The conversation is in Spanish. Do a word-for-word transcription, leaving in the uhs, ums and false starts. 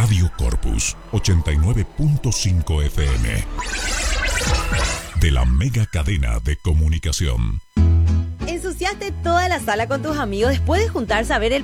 Radio Corpus ochenta y nueve punto cinco F M. De la mega cadena de comunicación. ¿Ensuciaste toda la sala con tus amigos después de juntarse a ver el